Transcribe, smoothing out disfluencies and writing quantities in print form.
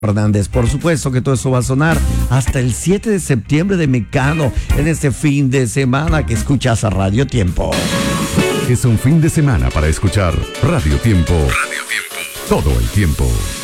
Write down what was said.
Hernández. Por supuesto que todo eso va a sonar hasta el 7 de septiembre de Mecano, en este fin de semana que escuchas a Radio Tiempo. Es un fin de semana para escuchar Radio Tiempo. Radio Tiempo. Todo el tiempo.